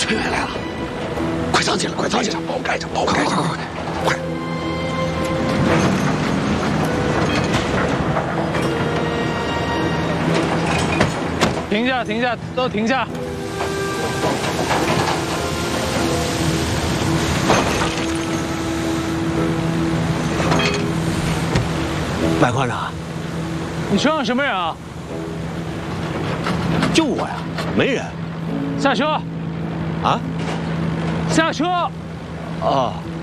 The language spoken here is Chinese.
陈远来了，快藏起来，快藏起来，把我盖上，把我盖上，快！ 停下，停下，都停下！ 白馆长， 你车上什么人啊？ 就我呀，没人。 下车！ 啊？ 下车！ 哦。